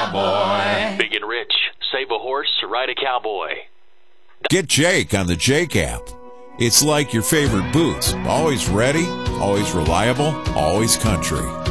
cowboy. Big and rich. Save a horse, ride a cowboy. Get Jake on the Jake app. It's like your favorite boots. Always ready, always reliable, always country.